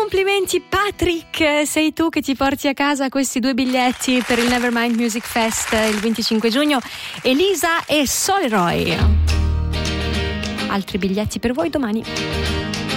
Complimenti Patrick, sei tu che ti porti a casa questi 2 biglietti per il Nevermind Music Fest il 25 giugno. Elisa e Soleroy. Altri biglietti per voi domani.